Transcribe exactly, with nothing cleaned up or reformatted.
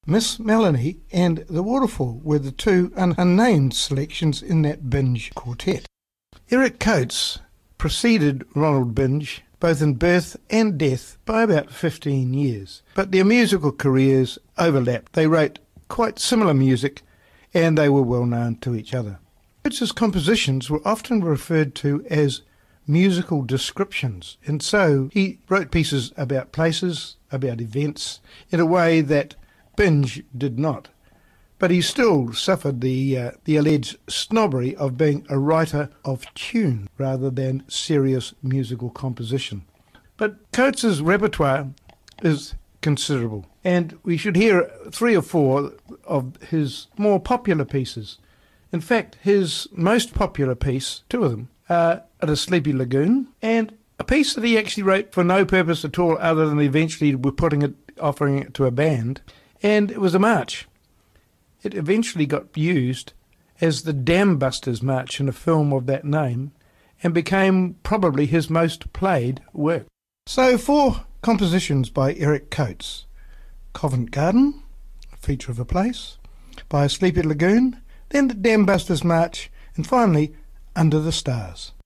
Miss Melanie and The Waterfall were the two un- unnamed selections in that Binge quartet. Eric Coates preceded Ronald Binge both in birth and death by about fifteen years, but their musical careers overlapped. They wrote quite similar music and they were well known to each other. Coates's compositions were often referred to as musical descriptions, and so he wrote pieces about places, about events, in a way that Binge did not. But he still suffered the uh, the alleged snobbery of being a writer of tune rather than serious musical composition. But Coates's repertoire is considerable, and we should hear three or four of his more popular pieces. In fact, his most popular piece, two of them, are At a Sleepy Lagoon, and a piece that he actually wrote for no purpose at all other than eventually we're putting it, offering it to a band, and it was a march. It eventually got used as the Dam Busters March in a film of that name and became probably his most played work. So four compositions by Eric Coates: Covent Garden, Feature of a Place, By a Sleepy Lagoon, then the Dam Busters March, and finally Under the Stars.